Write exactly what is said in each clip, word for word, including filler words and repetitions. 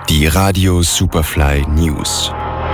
Die Radio Superfly News.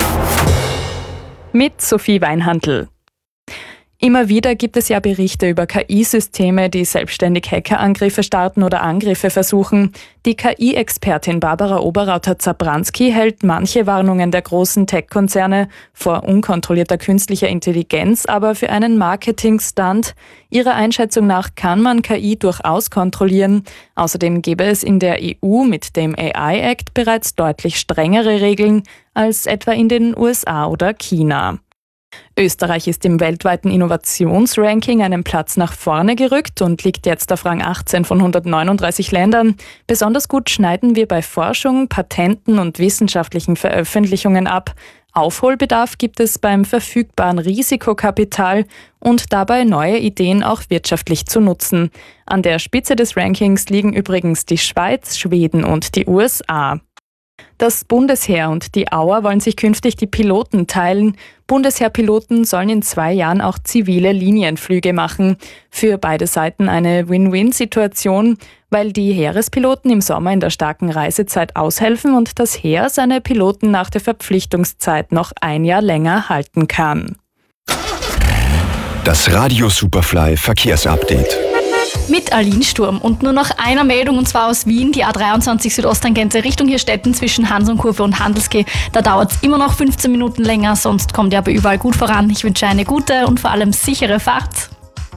Mit Sophie Weinhandl. Immer wieder gibt es ja Berichte über K I-Systeme, die selbstständig Hackerangriffe starten oder Angriffe versuchen. Die K I-Expertin Barbara Oberrauter-Zabranski hält manche Warnungen der großen Tech-Konzerne vor unkontrollierter künstlicher Intelligenz aber für einen Marketing-Stunt. Ihrer Einschätzung nach kann man K I durchaus kontrollieren. Außerdem gäbe es in der E U mit dem A I-Act bereits deutlich strengere Regeln als etwa in den U S A oder China. Österreich ist im weltweiten Innovationsranking einen Platz nach vorne gerückt und liegt jetzt auf Rang achtzehn von hundertneununddreißig Ländern. Besonders gut schneiden wir bei Forschung, Patenten und wissenschaftlichen Veröffentlichungen ab. Aufholbedarf gibt es beim verfügbaren Risikokapital und dabei neue Ideen auch wirtschaftlich zu nutzen. An der Spitze des Rankings liegen übrigens die Schweiz, Schweden und die U S A. Das Bundesheer und die Auer wollen sich künftig die Piloten teilen. Bundesheerpiloten sollen in zwei Jahren auch zivile Linienflüge machen. Für beide Seiten eine Win-Win-Situation, weil die Heerespiloten im Sommer in der starken Reisezeit aushelfen und das Heer seine Piloten nach der Verpflichtungszeit noch ein Jahr länger halten kann. Das Radio Superfly Verkehrsupdate. Mit Aline Sturm und nur noch einer Meldung, und zwar aus Wien, die A dreiundzwanzig Südosttangente Richtung Hirstetten zwischen Hansonkurve und Handelsquai. Da dauert es immer noch fünfzehn Minuten länger, sonst kommt ihr aber überall gut voran. Ich wünsche eine gute und vor allem sichere Fahrt.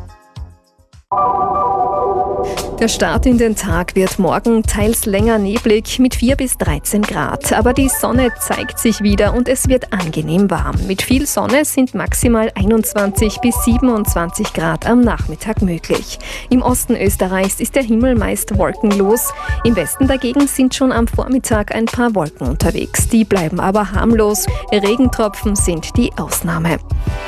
Der Start in den Tag wird morgen teils länger neblig mit vier bis dreizehn Grad. Aber die Sonne zeigt sich wieder und es wird angenehm warm. Mit viel Sonne sind maximal einundzwanzig bis siebenundzwanzig Grad am Nachmittag möglich. Im Osten Österreichs ist der Himmel meist wolkenlos. Im Westen dagegen sind schon am Vormittag ein paar Wolken unterwegs. Die bleiben aber harmlos. Regentropfen sind die Ausnahme.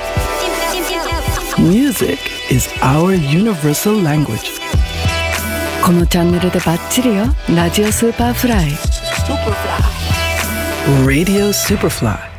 Music is our universal language. このチャンネルでバッチリよ。ラジオスーパーフライ。Radio Superfly.